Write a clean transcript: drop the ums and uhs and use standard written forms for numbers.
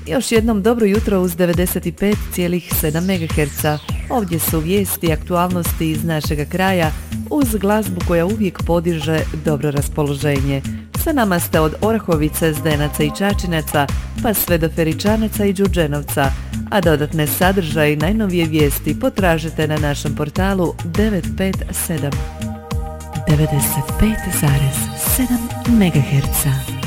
Još jednom dobro jutro uz 95,7 MHz. Ovdje su vijesti i aktualnosti iz našega kraja uz glazbu koja uvijek podiže dobro raspoloženje. Sa nama ste od Orahovice, Zdenaca i Čačinaca pa sve do Feričanaca i Đurđenovca, a dodatne sadržaje i najnovije vijesti potražite na našem portalu 957 95,7 MHz.